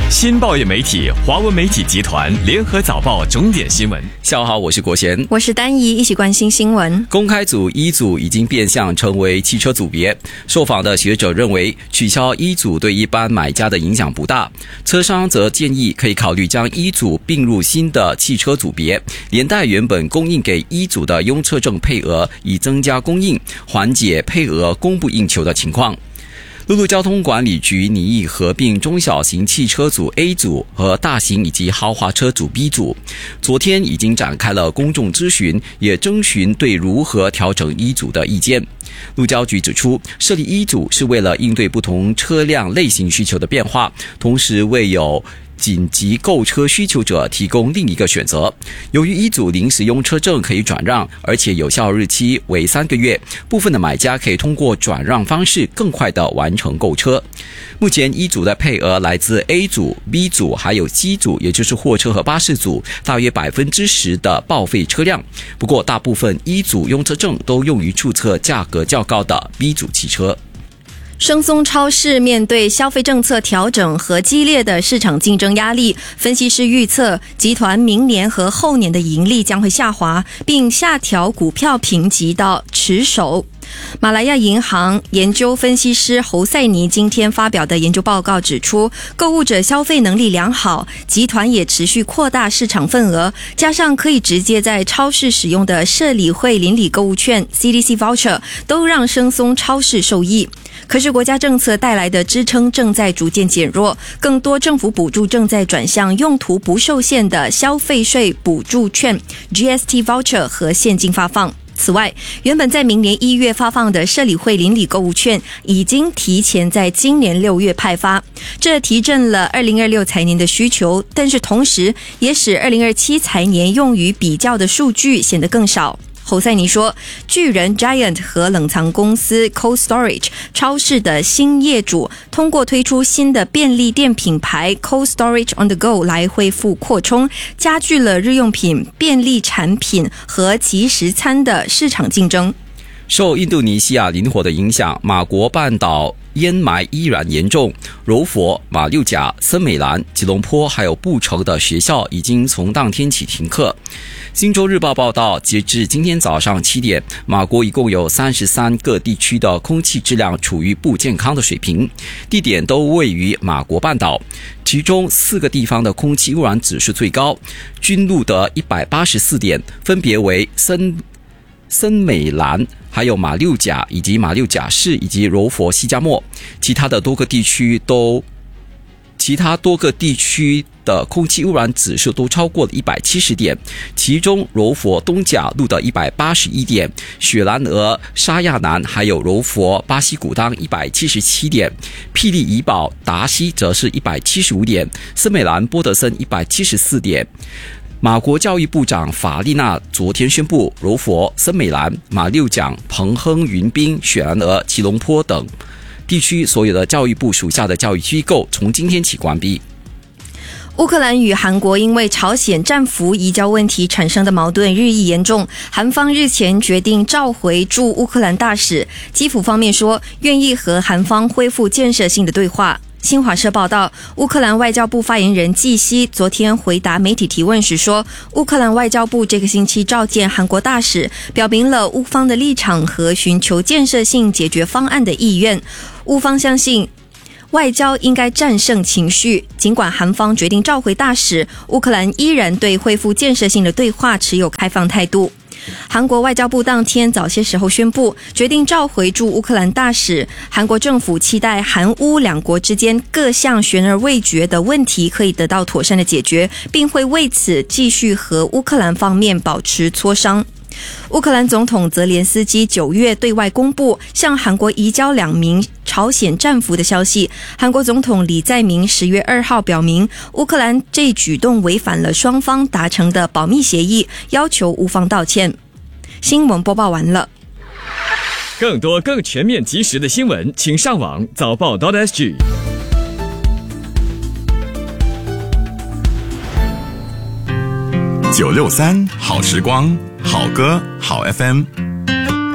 新报业媒体华文媒体集团联合早报重点新闻。 下午好，我是国贤， 我是丹怡，一起关心新闻。 公开组一组已经变相成为汽车组别，受访的学者认为取消一组对一般买家的影响不大，车商则建议可以考虑将一组并入新的汽车组别，连带原本供应给一组的用车证配额以增加供应，缓解配额供不应求的情况。陆路交通管理局拟议合并中小型汽车组 A 组和大型以及豪华车组 B 组，昨天已经展开了公众咨询，也征询对如何调整一组的意见。路交局指出，设立一组是为了应对不同车辆类型需求的变化，同时为有紧急购车需求者提供另一个选择。由于一组临时用车证可以转让，而且有效日期为3个月，部分的买家可以通过转让方式更快地完成购车。目前一组的配额来自 A 组、B 组还有 C 组，也就是货车和巴士组，大约 10% 的报废车辆。不过大部分一组用车证都用于注册价格较高的 B 组汽车。 生松超市面对消费政策调整和激烈的市场竞争压力，分析师预测集团明年和后年的盈利将会下滑，并下调股票评级到持守。马来亚银行研究分析师侯赛尼今天发表的研究报告指出，购物者消费能力良好，集团也持续扩大市场份额，加上可以直接在超市使用的社理会邻里购物券 CDC Voucher 都让生松超市受益。可是国家政策带来的支撑正在逐渐减弱，更多政府补助正在转向用途不受限的消费税补助券 GST Voucher 和现金发放。此外，原本在明年1月发放的社理会邻里购物券已经提前在今年6月派发，这提振了2026财年的需求，但是同时也使2027财年用于比较的数据显得更少。侯赛尼说，巨人 Giant 和冷藏公司 Cold Storage 超市的新业主通过推出新的便利店品牌 Cold Storage on the Go 来恢复扩充，加剧了日用品、便利产品和即食餐的市场竞争。 受印度尼西亚林火的影响，马国半岛烟霾依然严重，柔佛、马六甲、森美兰、吉隆坡还有布城的学校已经从当天起停课。新洲日报报道，截至今天早上7点，马国一共有33个地区的空气质量处于不健康的水平，地点都位于马国半岛，其中4个地方的空气污染指数最高，均录得184点，分别为森美兰、还有马六甲以及马六甲市以及柔佛西加莫，其他多个地区的空气污染指数都超过了170点，其中柔佛东甲录得181点，雪兰莪、沙亚南还有柔佛巴西古当177点，霹雳怡保、达西则是175点，森美兰、波德森174点。马国教育部长法丽娜昨天宣布，柔佛、森美兰、马六甲、彭亨、云滨、雪兰莪、吉隆坡等地区所有的教育部属下的教育机构从今天起关闭。 乌克兰与韩国因为朝鲜战俘移交问题产生的矛盾日益严重，韩方日前决定召回驻乌克兰大使，基辅方面说愿意和韩方恢复建设性的对话。新华社报道，乌克兰外交部发言人季希昨天回答媒体提问时说，乌克兰外交部这个星期召见韩国大使，表明了乌方的立场和寻求建设性解决方案的意愿。乌方相信外交应该战胜情绪，尽管韩方决定召回大使，乌克兰依然对恢复建设性的对话持有开放态度。韩国外交部当天早些时候宣布，决定召回驻乌克兰大使。韩国政府期待韩乌两国之间各项悬而未决的问题可以得到妥善的解决，并会为此继续和乌克兰方面保持磋商。乌克兰总统泽连斯基9月对外公布向韩国移交2名朝鲜战俘的消息。韩国总统李在明10月2号表明，乌克兰这举动违反了双方达成的保密协议，要求乌方道歉。新闻播报完了。 更多更全面及时的新闻，请上网早报.sg。 963好时光，好歌好 FM。